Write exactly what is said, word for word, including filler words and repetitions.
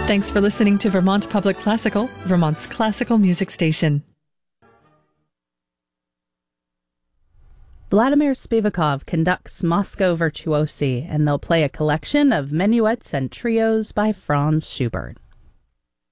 Thanks for listening to Vermont Public Classical, Vermont's classical music station. Vladimir Spivakov conducts Moscow Virtuosi, and they'll play a collection of minuets and trios by Franz Schubert.